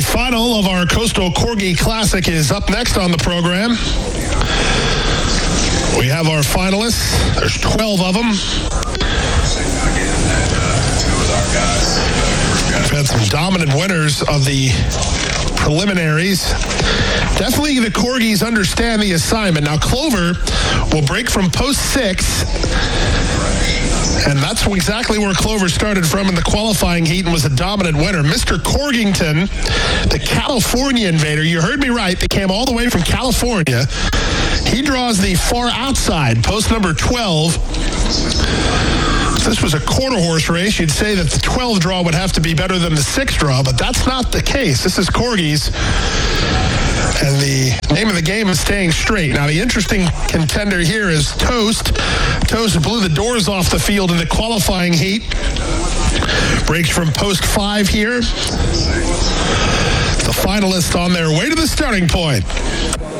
final of our Coastal Corgi Classic is up next on the program. We have our finalists. There's 12 of them. We've had some dominant winners of the preliminaries. Definitely the Corgis understand the assignment. Now Clover will break from post 6. And that's exactly where Clover started from in the qualifying heat and was a dominant winner. Mr. Corgington, the California invader, you heard me right, they came all the way from California. He draws the far outside, post number 12. If this was a quarter horse race, you'd say that the 12 draw would have to be better than the 6 draw, but that's not the case. This is Corgis. And the name of the game is staying straight. Now, the interesting contender here is Toast. Toast blew the doors off the field in the qualifying heat. Breaks from post 5 here. The finalists on their way to the starting point.